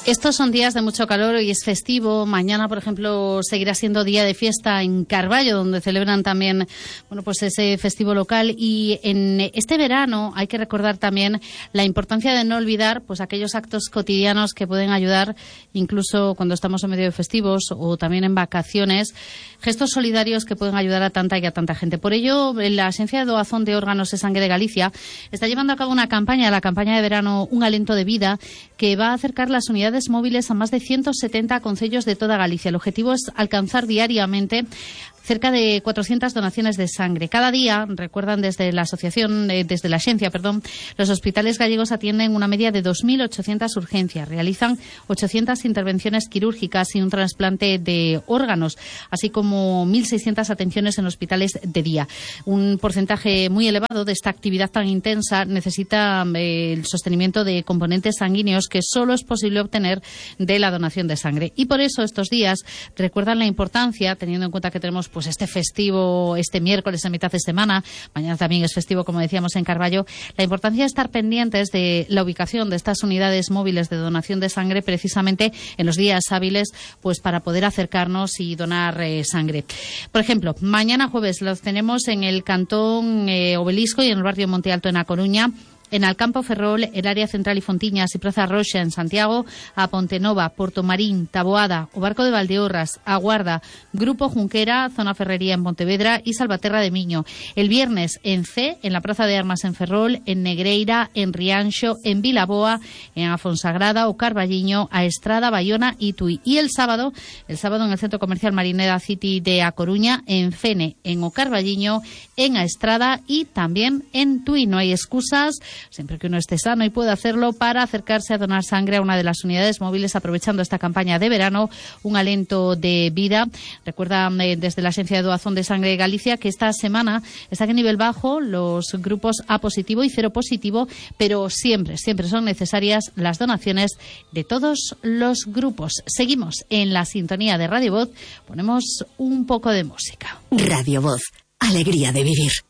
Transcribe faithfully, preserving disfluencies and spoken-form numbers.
Estos son días de mucho calor, hoy es festivo. Mañana, por ejemplo, seguirá siendo día de fiesta en Carballo, donde celebran también, bueno, pues ese festivo local. Y en este verano hay que recordar también la importancia de no olvidar, pues, aquellos actos cotidianos que pueden ayudar, incluso cuando estamos en medio de festivos o también en vacaciones, gestos solidarios que pueden ayudar a tanta y a tanta gente. Por ello, la Agencia de Doazón de Órganos de Sangre de Galicia está llevando a cabo una campaña, la campaña de verano Un Alento de Vida, que va a acercar las unidades móviles a más de ciento setenta concellos de toda Galicia. El objetivo es alcanzar diariamente cerca de cuatrocientas donaciones de sangre. Cada día, recuerdan desde la asociación, eh, desde la agencia, perdón, los hospitales gallegos atienden una media de dos mil ochocientas urgencias, realizan ochocientas intervenciones quirúrgicas y un trasplante de órganos, así como mil seiscientas atenciones en hospitales de día. Un porcentaje muy elevado de esta actividad tan intensa necesita eh, el sostenimiento de componentes sanguíneos que solo es posible obtener de la donación de sangre. Y por eso estos días recuerdan la importancia, teniendo en cuenta que tenemos pues este festivo este miércoles en mitad de semana, mañana también es festivo, como decíamos, en Carballo, la importancia de estar pendientes de la ubicación de estas unidades móviles de donación de sangre precisamente en los días hábiles, pues para poder acercarnos y donar eh, sangre. Por ejemplo, mañana jueves los tenemos en el Cantón eh, Obelisco y en el barrio Monte Alto en A Coruña, en Alcampo Ferrol, el área central y Fontiñas y Praza Roxa en Santiago, a Pontenova, Portomarín, Taboada, o Barco de Valdeorras, a Guarda, Grupo Junquera, Zona Ferrería en Pontevedra y Salvaterra de Miño. El viernes en C, en la Plaza de Armas en Ferrol, en Negreira, en Rianxo, en Vilaboa, en Afonsagrada o Carballiño, a Estrada, Bayona y Tui. Y el sábado, el sábado en el Centro Comercial Marineda City de A Coruña, en Fene, en O Carballiño, en A Estrada y también en Tui. No hay excusas, siempre que uno esté sano y pueda hacerlo, para acercarse a donar sangre a una de las unidades móviles, aprovechando esta campaña de verano, Un Alento de Vida. Recuerda eh, desde la Agencia de Doazón de Sangre de Galicia que esta semana están en nivel bajo los grupos A positivo y cero positivo, pero siempre, siempre son necesarias las donaciones de todos los grupos. Seguimos en la sintonía de Radio Voz, ponemos un poco de música. Radio Voz, alegría de vivir.